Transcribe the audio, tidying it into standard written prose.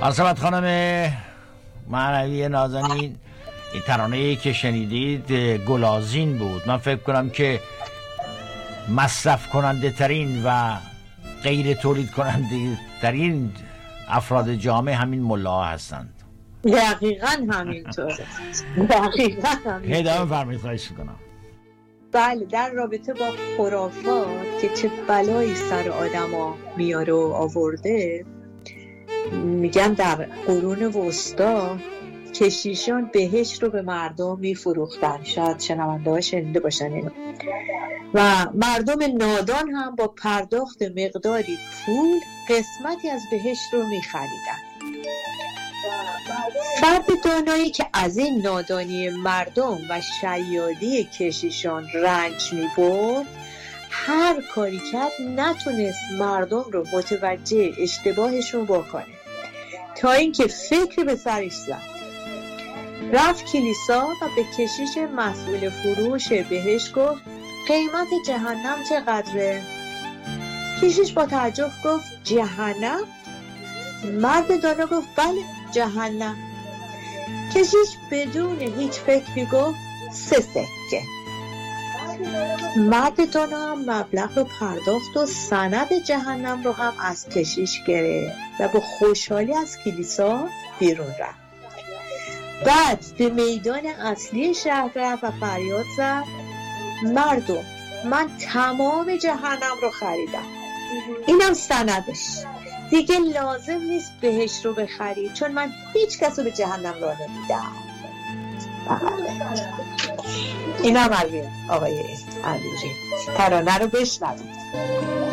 عاصمت خانم معنوی نازنین، این ترانه‌ای که شنیدید گلازین بود. من فکر کنم که مصرف کننده ترین و غیر تولید کننده ترین افراد جامعه همین ملاها هستند. دقیقاً همینطوره. دقیقاً همینطوره. ادامه فرمایید، خواهش میکنم. بله، در رابطه با خرافات که چه بلایی سر آدما میاره و آورده، میگن در قرون وسطا کشیشان بهشت رو به مردم میفروختن. شاید شنونده ها شنیده باشن اینو. و مردم نادان هم با پرداخت مقداری پول قسمتی از بهشت رو میخریدن. فرد دانایی که از این نادانی مردم و شیادی کشیشان رنج میبرد، هر کاری کرد نتونست مردم رو متوجه اشتباهشون بکنه، تا اینکه فکر به سرش زد. رفت کلیسا و به کشیش مسئول فروش بهشت گفت قیمت جهنم چقدره؟ کشیش با تعجب گفت جهنم؟ مرد دانا گفت بله جهنم. کشیش بدون هیچ فکری گفت 3 سکه. مرد دانا هم مبلغ رو پرداخت و سند جهنم رو هم از کشیش گرفت و با خوشحالی از کلیسا بیرون رفت. بعد به میدان اصلی شهر رفت و فریاد زد مردم، من تمام جهنم رو خریدم، اینم سندش، دیگه لازم نیست بهشت رو بخرید چون من هیچ کس رو به جهنم رو نمیدم. اینم از آقای علیجی. ترانه رو بشنوید.